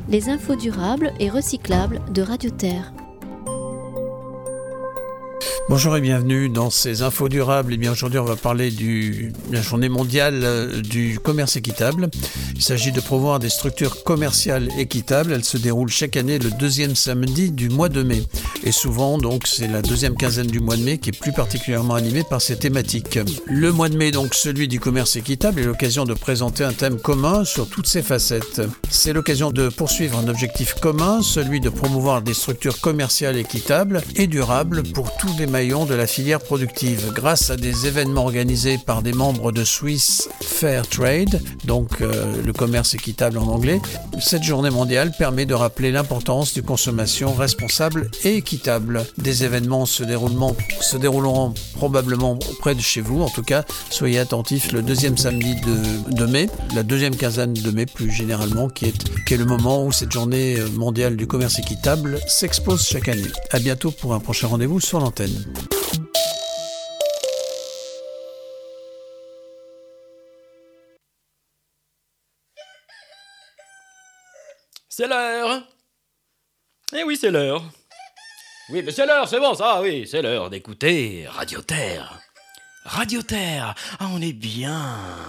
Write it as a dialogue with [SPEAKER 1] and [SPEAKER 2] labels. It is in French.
[SPEAKER 1] les infos durables et recyclables de Radio Terre.
[SPEAKER 2] Bonjour et bienvenue dans ces infos durables. Aujourd'hui, on va parler de la journée mondiale du commerce équitable. Il s'agit de promouvoir des structures commerciales équitables. Elle se déroule chaque année le deuxième samedi du mois de mai. Et souvent, donc, c'est la deuxième quinzaine du mois de mai qui est plus particulièrement animée par ces thématiques. Le mois de mai, donc, celui du commerce équitable, est l'occasion de présenter un thème commun sur toutes ses facettes. C'est l'occasion de poursuivre un objectif commun, celui de promouvoir des structures commerciales équitables et durables pour tous les maillons de la filière productive grâce à des événements organisés par des membres de Swiss Fair Trade, donc le commerce équitable en anglais. Cette journée mondiale permet de rappeler l'importance d'une consommation responsable et équitable. Des événements se dérouleront probablement près de chez vous. En tout cas, soyez attentifs le deuxième samedi de mai, la deuxième quinzaine de mai plus généralement, qui est le moment où cette journée mondiale du commerce équitable s'expose chaque année. À bientôt pour un prochain rendez-vous sur l'antenne.
[SPEAKER 3] C'est l'heure. Eh oui, c'est l'heure. Oui, mais c'est l'heure, c'est bon ça, oui, c'est l'heure d'écouter Radio Terre. Radio Terre, ah, on est bien.